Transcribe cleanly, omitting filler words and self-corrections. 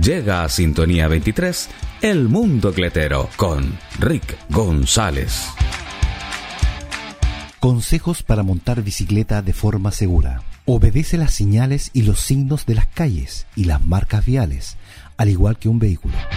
Llega a Sintonía 23, El Mundo Cletero, con Rick González. Consejos para montar bicicleta de forma segura. Obedece las señales y los signos de las calles y las marcas viales, al igual que un vehículo.